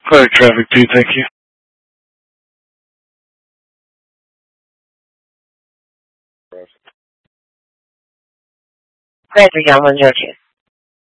All right, Traffic P, thank you. Gregory, I'm on your case.